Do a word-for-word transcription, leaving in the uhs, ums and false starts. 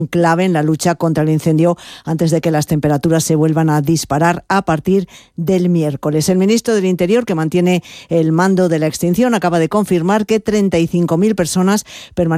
clave en la lucha contra el incendio antes de que las temperaturas se vuelvan a disparar a partir del miércoles. El ministro del Interior, que mantiene el mando de la extinción, acaba de confirmar que treinta y cinco mil personas permanecen